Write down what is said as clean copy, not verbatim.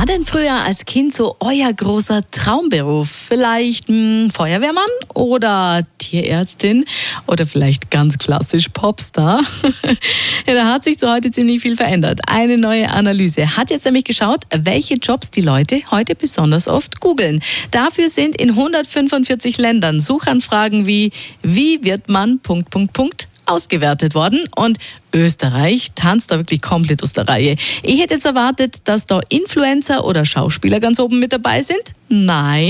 war denn früher als Kind so euer großer Traumberuf? Vielleicht Feuerwehrmann oder Tierärztin oder vielleicht ganz klassisch Popstar? Ja, da hat sich zu heute ziemlich viel verändert. Eine neue Analyse hat jetzt nämlich geschaut, welche Jobs die Leute heute besonders oft googeln. Dafür sind in 145 Ländern Suchanfragen wie wird man ... ausgewertet worden und Österreich tanzt da wirklich komplett aus der Reihe. Ich hätte jetzt erwartet, dass da Influencer oder Schauspieler ganz oben mit dabei sind. Nein.